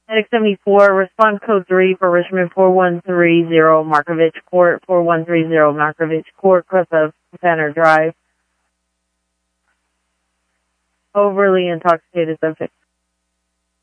Medic 74, respond code 3 for Richmond 4130 Markovich Court, 4130 Markovich Court, Cliff Center Drive. Overly intoxicated subject.